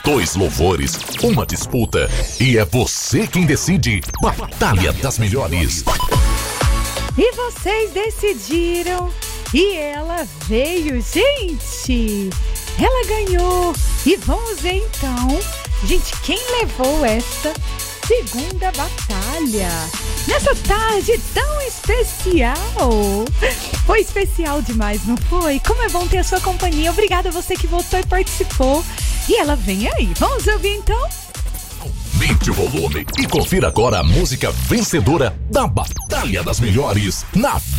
Dois louvores, uma disputa e é você quem decide. Batalha das Melhores. E vocês decidiram e ela veio, gente. Ela ganhou. E vamos ver então, gente, quem levou esta segunda batalha nessa tarde tão especial. Foi especial demais, não foi? Como é bom ter a sua companhia. Obrigada a você que votou e participou. E ela vem aí. Vamos ouvir então? Aumente o volume e confira agora a música vencedora da Batalha das Melhores na